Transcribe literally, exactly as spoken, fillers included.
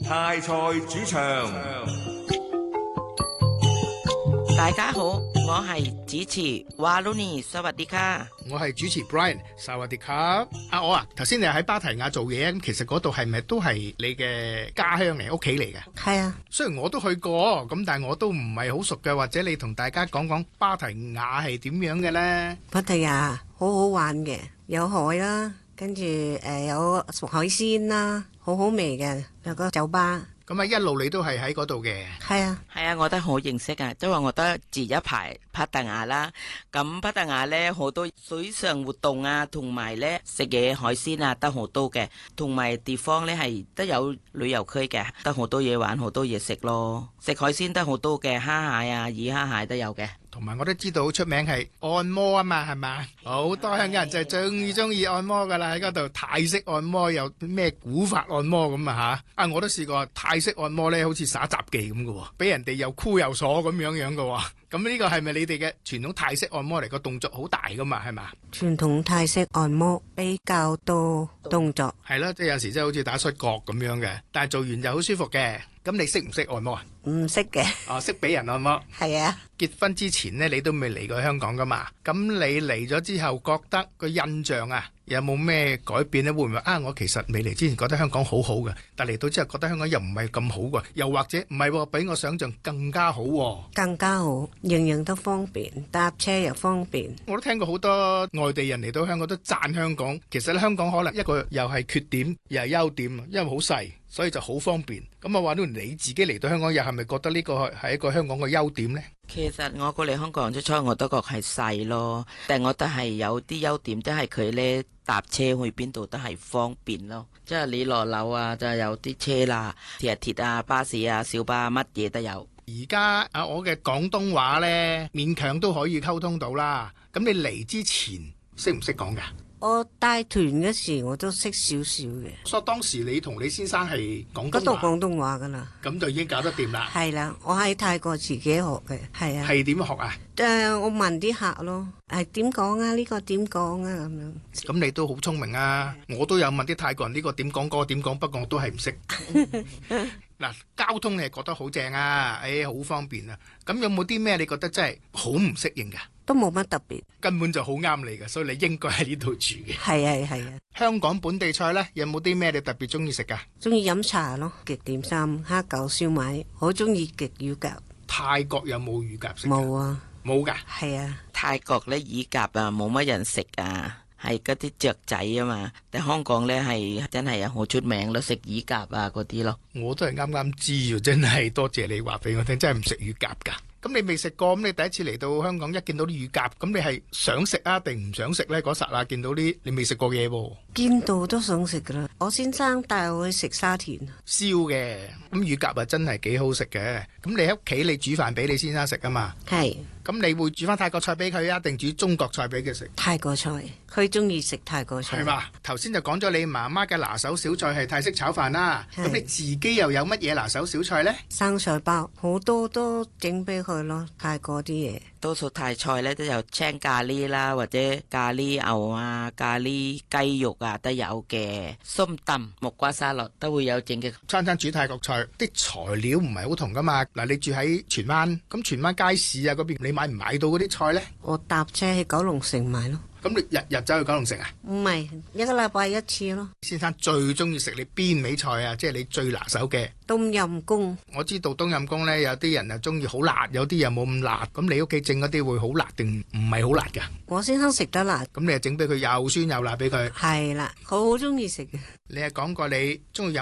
泰菜主場。 大家好，我係主持 Waluni， สวัสดีค่ะ。 我係主持 Brian， สวัสดีครับ。啊，我啊，頭先你喺芭提雅做嘢，咁其實嗰度係咪都係你嘅家鄉嚟，屋企嚟嘅？ 係啊， 雖然我都去過，咁但係我都唔係好熟嘅，或者你同大家講講芭提雅係點樣嘅呢？ 芭提雅好好玩嘅，有海啦，跟住誒有熟海鮮啦，好好味嘅，有個酒吧。 咁啊，一路你都係喺嗰度嘅。 係啊， 係啊，我都好認識啊，因為我都住一排芭提雅啦。咁芭提雅咧好多水上活動啊，同埋咧食嘢海鮮啊，都好多嘅。同埋地方咧係都有旅遊區嘅，得好多嘢玩，好多嘢食咯。食海鮮都好多嘅，蝦蟹啊、魚蝦蟹都有嘅。 同埋我都知道好出名係按摩啊嘛，係嘛？好多香港人就係最中意按摩噶啦，喺嗰度泰式按摩又咩古法按摩咁啊吓！啊，我都試過泰式按摩咧，好似耍雜技咁嘅，俾人哋又箍又鎖咁樣樣嘅。咁呢個係咪你哋嘅傳統泰式按摩嚟？個動作好大噶嘛，係嘛？ 傳統泰式按摩比較多動作， 係啦，即係有時真係好似打摔角咁樣嘅，但係做完就好舒服嘅。咁你識唔識按摩啊？ 唔識嘅。 哦，識俾人按摩。 係啊。 結婚之前呢，你都未嚟過香港噶嘛？咁你嚟咗之後，覺得個印象啊，有冇咩改變呢？會唔會啊？我其實未嚟之前覺得香港好好嘅，但嚟到之後覺得香港又唔係咁好嘅，又或者唔係喎，比我想象更加好喎。 更加好，樣樣都方便，搭車又方便。 我都聽過好多外地人嚟到香港都讚香港，其實咧香港可能一個又係缺點又係優點，因為好細，所以就好方便。咁啊話到你自己嚟到香港，又係咪覺得呢個係一個香港嘅優點呢？ 其實我過嚟香港初初我都覺係細咯，但係我都係有啲優點，即係佢呢搭車去邊度都係方便咯。即係你落樓啊，就有啲車啦，地鐵啊、巴士啊、小巴乜嘢都有。 而家啊，我嘅廣東話呢，勉強都可以溝通到啦。咁你嚟之前識唔識講㗎？ 我帶團嗰時我都識少少嘅。 所以當時你同你先生係廣東話， 嗰度廣東話噶啦， 咁就已經搞得掂啦。 係啦，我喺泰國自己學嘅，係啊。 係點學啊？ 誒、呃，我問啲客咯，係點講啊？呢、這個點講啊？咁樣。咁你都好聰明啊！我都有問啲泰國人呢個點講，嗰個點講，不過我都係唔識。嗱，交通你係覺得好正啊，誒，好方便啊。咁有冇啲咩你覺得真係好唔適應㗎？ 都冇乜特別， 根本就好啱你嘅，所以你應該喺呢度住嘅。 係啊係啊。 香港本地菜呢，有冇啲咩你特別中意食㗎？ 中意飲茶咯，極點心、蝦餃、燒賣，好中意極乳鴿。 泰國有冇乳鴿食？ 冇啊， 冇㗎。 係啊，泰國呢乳鴿啊冇乜人食啊，係嗰啲雀仔啊嘛。但香港呢係真係好出名咯，食乳鴿啊嗰啲咯。 我都係啱啱知喎，真係多謝你話俾我聽，真係唔食乳鴿㗎。咁你未食過，咁你第一次嚟到香港一見到啲乳鴿，咁你係想食啊定唔想食呢？嗰剎那見到啲你未食過嘢喎， 見到都想食噶啦。我先生帶我去食沙田燒嘅，咁乳鴿啊真係幾好食嘅。咁你喺屋企你煮飯俾你先生食啊嘛？ 係。 咁你會煮翻泰國菜俾佢啊，定煮中國菜俾佢食？ 泰國菜，佢中意食泰國菜。 係嘛？頭先就講咗你媽媽嘅拿手小菜係泰式炒飯啦。咁你自己又有乜嘢拿手小菜呢？ 生菜包好多都整俾佢咯，泰國啲嘢。 多數泰菜呢都有青咖喱啦，或者咖喱牛啊、咖喱雞肉啊都有嘅。ส้燉、木瓜沙律都會有整嘅。 餐餐煮泰國菜，啲材料唔係好同噶嘛。嗱，你住喺荃灣，咁荃灣街市啊嗰邊，你買唔買到嗰啲菜呢？ 我搭車去九龍城買咯。 咁你日日走去九龍城啊？ 唔係，一個禮拜一次咯。 先生最中意食你邊味菜啊？即係你最拿手嘅。 冬陰功。我知道冬陰功呢，有啲人啊中意好辣，有啲又冇咁辣。咁你屋企整嗰啲會好辣定唔係好辣㗎？ 我先生食得辣。 咁你就整俾佢又酸又辣俾佢。 係啦，佢好中意食嘅。 你係講過你中意飲